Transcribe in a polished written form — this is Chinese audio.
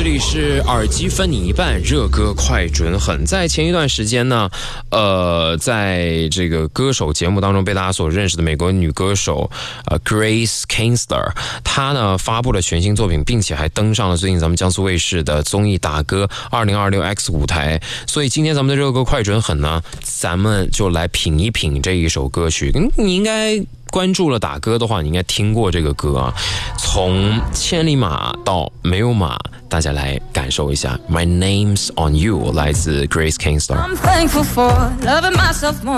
这里是耳机分你一半，热歌快准狠。在前一段时间呢，在这个歌手节目当中被大家所认识的美国女歌手Grace Kinsler， 她呢发布了全新作品，并且还登上了最近咱们江苏卫视的综艺打歌2026 X 舞台。所以今天咱们的热歌快准狠呢，咱们就来品一品这一首歌曲。你应该关注了打歌的话，你应该听过这个歌啊。从千里马到没有马，大家来感受一下。My name's on you， 来自 Grace Kinsler。